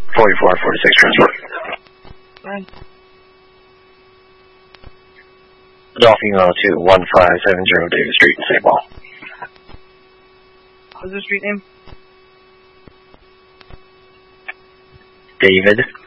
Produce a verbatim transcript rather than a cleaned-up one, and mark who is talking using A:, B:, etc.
A: forty-four forty-six transport.
B: Fine.
A: Dolphin uh, to one five seven zero David Street, Saint Paul.
B: What's the street name?
A: David